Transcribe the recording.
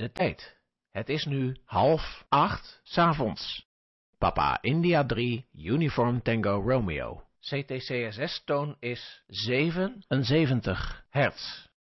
De tijd. Het is nu 7:30 's avonds. Papa India 3, Uniform Tango Romeo. CTCSS-toon is 77 hertz.